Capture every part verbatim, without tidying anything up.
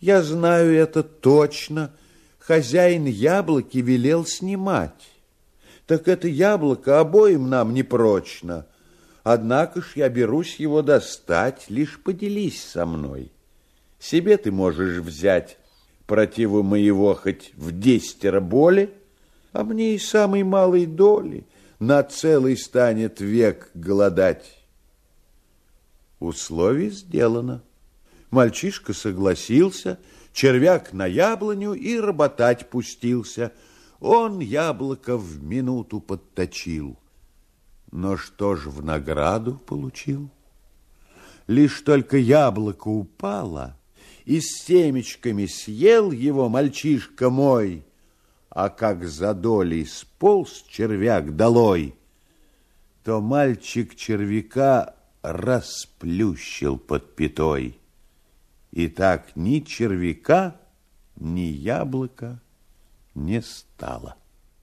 Я знаю это точно. Хозяин яблоки велел снимать. Так это яблоко обоим нам непрочно. Однако ж я берусь его достать, лишь поделись со мной. Себе ты можешь взять противу моего хоть в десятеро боли, а мне и самой малой доли на целый станет век голодать. Условие сделано. Мальчишка согласился, червяк на яблоню и работать пустился. Он яблоко в минуту подточил. Но что ж в награду получил? Лишь только яблоко упало, и с семечками съел его мальчишка мой, а как за долей сполз червяк долой, то мальчик червяка расплющил под пятой. И так ни червяка, ни яблока не стало.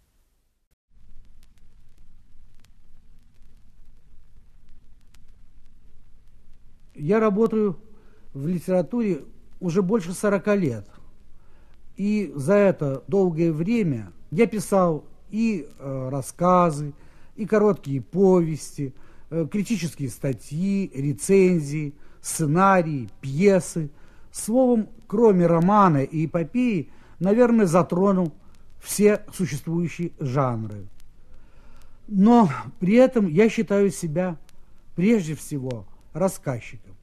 Я работаю в литературе уже больше сорока лет. И за это долгое время я писал и э, рассказы, и короткие повести, э, критические статьи, рецензии, сценарии, пьесы. Словом, кроме романа и эпопеи, наверное, затронул все существующие жанры. Но при этом я считаю себя прежде всего рассказчиком.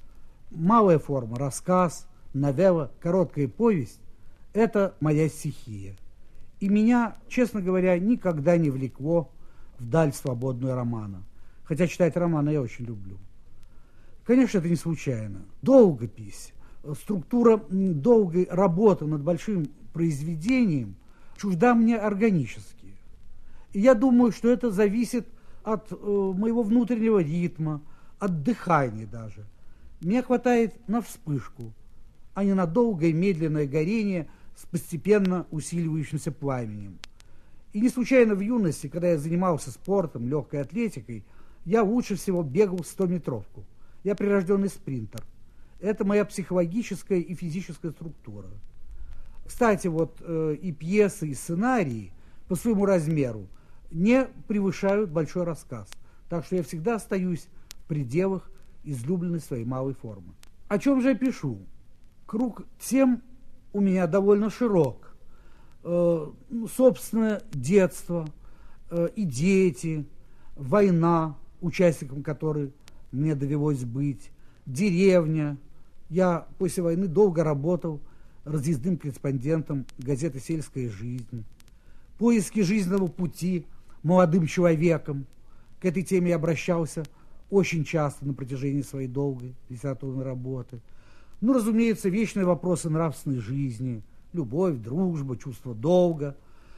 Малая форма, рассказ, новелла, короткая повесть – это моя стихия. И меня, честно говоря, никогда не влекло вдаль свободного романа. Хотя читать романы я очень люблю. Конечно, это не случайно. Долгопись, структура долгой работы над большим произведением чужда мне органически. И я думаю, что это зависит от э, моего внутреннего ритма, от дыхания даже. Мне хватает на вспышку, а не на долгое медленное горение с постепенно усиливающимся пламенем. И не случайно в юности, когда я занимался спортом, легкой атлетикой, я лучше всего бегал стометровку. Я прирожденный спринтер. Это моя психологическая и физическая структура. Кстати, вот э, и пьесы, и сценарии по своему размеру не превышают большой рассказ. Так что я всегда остаюсь в пределах излюбленной своей малой формы. О чем же я пишу? Круг тем у меня довольно широк. Э, ну, собственно, детство, э, и дети, война, участником которой мне довелось быть, деревня. Я после войны долго работал разъездным корреспондентом газеты «Сельская жизнь». Поиски жизненного пути молодым человеком. К этой теме я обращался очень часто на протяжении своей долгой литературной работы. Ну, разумеется, вечные вопросы нравственной жизни, любовь, дружба, чувство долга.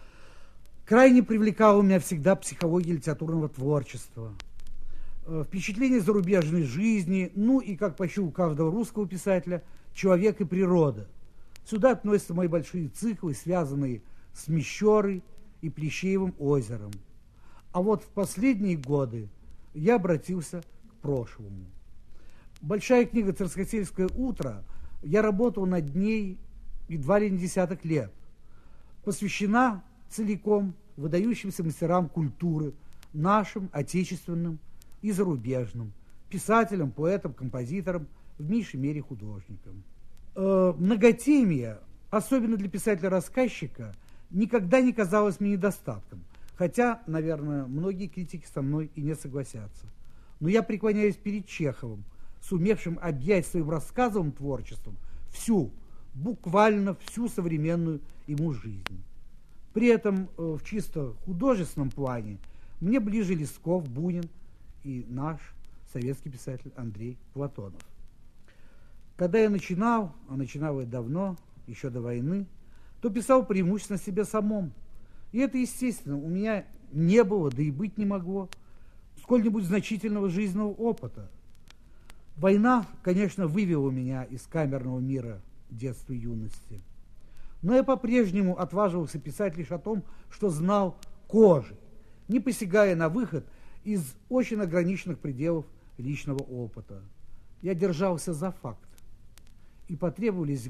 Крайне привлекала меня всегда психология литературного творчества. Впечатление зарубежной жизни, ну и, как почти у каждого русского писателя, человек и природа. Сюда относятся мои большие циклы, связанные с Мещерой и Плещеевым озером. А вот в последние годы я обратился к прошлому. Большая книга «Царскосельское утро», я работал над ней едва ли не десяток лет. Посвящена целиком выдающимся мастерам культуры, нашим, отечественным и зарубежным, писателям, поэтам, композиторам, в меньшей мере художникам. Э, многотемие, особенно для писателя-рассказчика, никогда не казалось мне недостатком, хотя, наверное, многие критики со мной и не согласятся. Но я преклоняюсь перед Чеховым, сумевшим объять своим рассказовым творчеством всю, буквально всю современную ему жизнь. При этом э, в чисто художественном плане мне ближе Лесков, Бунин и наш советский писатель Андрей Платонов. Когда я начинал, а начинал я давно, еще до войны, то писал преимущественно себе самом. И это естественно, у меня не было, да и быть не могло, сколь-нибудь значительного жизненного опыта. Война, конечно, вывела меня из камерного мира детства и юности. Но я по-прежнему отваживался писать лишь о том, что знал кожей, не посягая на выход из очень ограниченных пределов личного опыта. Я держался за факт. И потребовались